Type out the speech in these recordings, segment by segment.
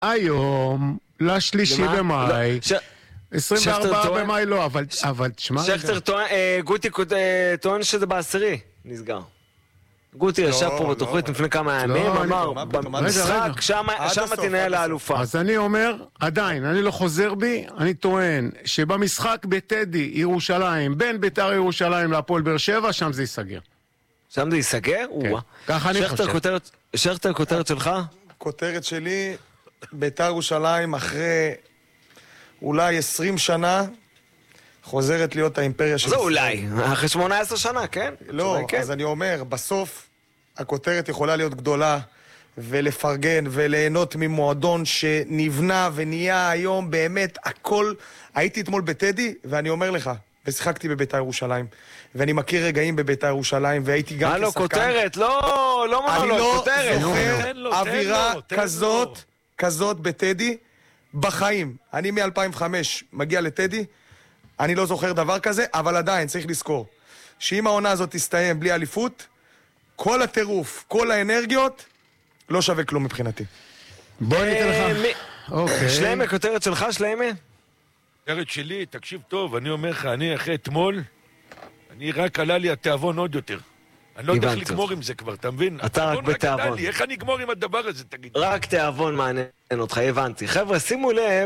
היום, לשלישי במאי, 24 במאי לא, אבל תשמע... שכטר גוטי טוען שזה בעשירי, נסגר. גוטי ישב פה בתוכנית לפני כמה ימים, אמר, במשחק, שמה תנהל האלופה. אז אני אומר, עדיין, אני לא חוזר בי, אני טוען שבמשחק בטדי ירושלים, בין בית"ר ירושלים להפועל באר שבע, שם זה ייסגר. שם זה ייסגר? ככה אני חושב. שכטר, כותרת שלך? כותרת שלי, בית"ר ירושלים אחרי אולי 20 שנה, חוזרת להיות האימפריה של... זה אולי, אחרי 18 שנה, כן? לא, אז אני אומר, בסוף הכותרת יכולה להיות גדולה ולפרגן וליהנות ממועדון שנבנה ונהיה היום באמת הכל. הייתי אתמול בטדי ואני אומר לך, ושיחקתי בבית"ר ירושלים, ואני מכיר רגעים בבית"ר ירושלים, והייתי גם כשחקן. כותרת, לא כותרת. אני לא זוכר אווירה כזאת בטדי בחיים. אני מ-2005 מגיע לטדי, אני לא זוכר דבר כזה, אבל עדיין צריך לזכור שאם העונה הזאת תסתיים בלי אליפות, כל הטירוף, כל האנרגיות, לא שווה כלום מבחינתי. בוא ניתן לך. שלמה, כותרת שלך, שלמה? כותרת שלי, תקשיב טוב, אני אומר לך, אני אחרי אתמול, אני רק עלה לי התיאבון עוד יותר. אני לא יודע איך לגמור עם זה כבר, אתה מבין? אתה רק בתיאבון. איך אני אגמור עם הדבר הזה, תגיד? רק תיאבון מעניין אותך, הבנתי. חבר'ה, שימו לב,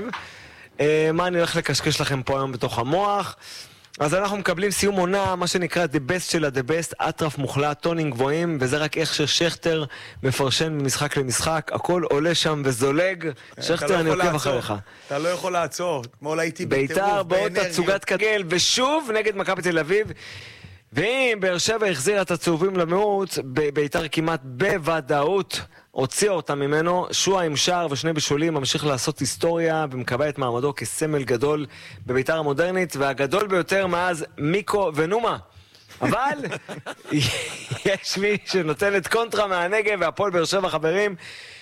מה אני הולך לקשקש לכם פה היום בתוך המוח. אז אנחנו מקבלים סיום עונה, מה שנקרא the best של the best, אטרף מוחלט, טונים גבוהים, וזה רק איך ששכטר מפרשן ממשחק למשחק, הכל עולה שם וזולג. שכטר, אני עוקב אחריך. אתה לא יכול לעצור, כמו הייתי בית"ר בעוד תצוגת כדורגל, ושוב נגד מכבי תל אביב. ואם באר שבע החזירה את הצהובים למיעוט, בית"ר כמעט בוודאות הוציאה אותם ממנו. שועה עם שער ושני בישולים ממשיך לעשות היסטוריה ומקבל את מעמדו כסמל גדול בבית"ר המודרנית, והגדול ביותר מאז מיקו ונומה. אבל יש מי שנותנת קונטרה מהנגב, והפועל באר שבע, חברים,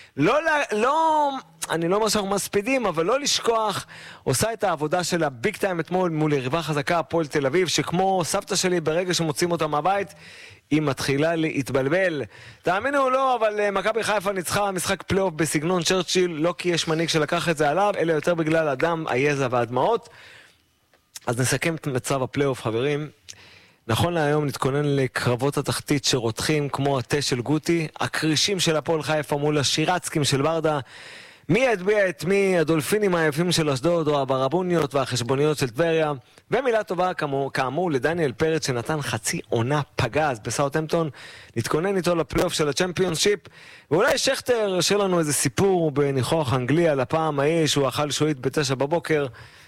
אני לא אומר שאנחנו מספידים, אבל לא לשכוח, עושה את העבודה של הביג טיים אתמול מול יריבה חזקה, הפועל תל אביב, שכמו סבתא שלי, ברגע שמוצאים אותה מהבית, היא מתחילה להתבלבל. תאמינו או לא, אבל מכבי חיפה ניצחה משחק פלייאוף בסגנון צ'רצ'יל, לא כי יש מנהיג שלקח את זה עליו, אלא יותר בגלל הדם, היזע והדמעות. אז נסכם את מצב הפלייאוף, חברים. נכון להיום נתכונן לקרבות התחתית שרותחים כמו התה של גוטי, הקרישים של הפועל חיפה מול השירצקים של ברדה, מי יטביע את מי, הדולפינים היפים של אשדוד או הברבוניות והחשבוניות של טבריה, ומילה טובה כאמור לדניאל פרץ שנתן חצי עונה פגז בסאות'המפטון. נתכונן איתו לפלייאוף של הצ'מפיונשיפ, ואולי שכטר ישאיר לנו איזה סיפור בניחוח אנגליה על הפעם ההיא שהוא אכל שועית ב9 בבוקר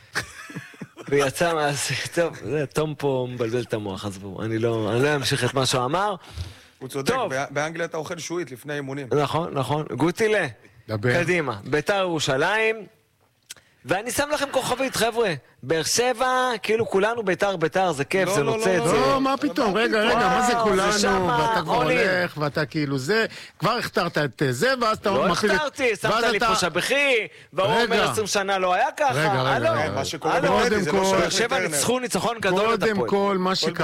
ויצא טוב, זה תום פה מבלבל את המוח, עזבו, אני לא אמשיך את מה שהוא אמר. הוא צודק, באנגליה אתה אוכל שועית לפני אימונים. נכון, גוטילה, קדימה, בית"ר ירושלים, ואני שם לכם כוכבית, חבר'ה, באר שבע, כאילו כולנו בית"ר, זה כיף, זה נוצץ. לא, מה פתאום, רגע, מה זה כולנו, ואתה כבר הולך, ואתה כאילו זה, כבר הכתרת את זה, ואז אתה... לא הכתרתי, שמת לי פה שבחי, והוא אומר 20 שנה לא היה ככה. רגע, מה שקורה בטדי זה לא באר שבע ניצחו ניצחון גדול את הפועל. קודם כל,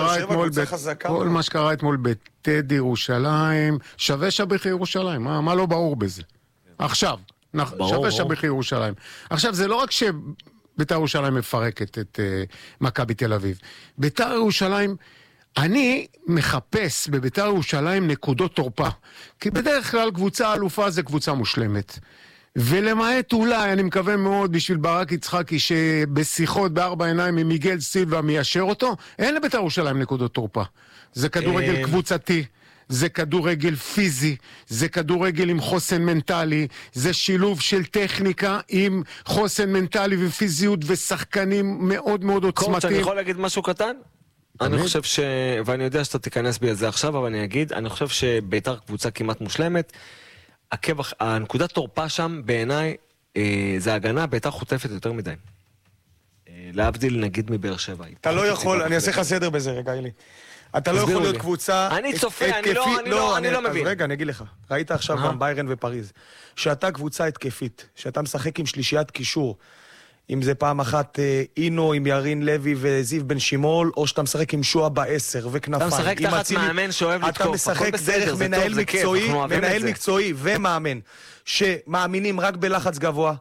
מה שקרה אתמול בטדי ירושלים, שווה שבחי ירושלים, מה לא ברור בזה? עכשיו. שווה שבחי ירושלים. עכשיו, זה לא רק שבית"ר ירושלים מפרקת את מכבי תל אביב. בית"ר ירושלים, אני מחפש בבית"ר ירושלים נקודות תורפה. כי בדרך כלל קבוצה אלופה זה קבוצה מושלמת. ולמעט אולי, אני מקווה מאוד בשביל ברק יצחקי, שבשיחות בארבע עיניים עם מיגל סילבה מיישר אותו, אין לבית"ר ירושלים נקודות תורפה. זה כדורגל קבוצתי. זה כדורגל פיזי, זה כדורגל עם חוסן מנטלי, זה שילוב של טכניקה עם חוסן מנטלי ופיזיות ושחקנים מאוד מאוד עוצמתיים. קורץ', אני יכול להגיד משהו קטן? אני חושב ואני יודע שאתה תיכנס בי על זה עכשיו, אבל אני אגיד, אני חושב שבית"ר קבוצה כמעט מושלמת, הנקודת תורפה שם בעיניי, זה הגנה, בית"ר חוטפת יותר מדי. להבדיל נגיד מבאר שבע. אתה לא יכול, אני אעשה לך סדר בזה רגע, אילי. אתה לא יכול להיות קבוצה... אני צופה, אני לא מבין. רגע, אני אגיד לך. ראית עכשיו גם ביירן ופריז. שאתה קבוצה התקפית, שאתה משחק עם שלישיית קישור, אם זה פעם אחת אינו עם ירין לוי וזיו בן שימול, או שאתה משחק עם שועה בעשר וכנפיים. אתה משחק תחת מאמן שאוהב לתקוף. אתה משחק דרך מנהל מקצועי ומאמן שמאמינים רק בלחץ גבוה,